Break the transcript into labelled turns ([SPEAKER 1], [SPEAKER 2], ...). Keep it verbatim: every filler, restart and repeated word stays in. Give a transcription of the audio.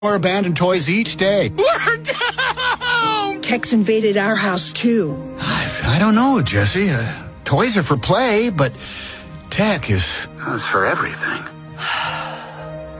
[SPEAKER 1] more abandoned toys each day.
[SPEAKER 2] We're down!
[SPEAKER 3] Tech's invaded our house, too.
[SPEAKER 1] I, I don't know, Jesse. Uh, toys are for play, but tech is, is for everything.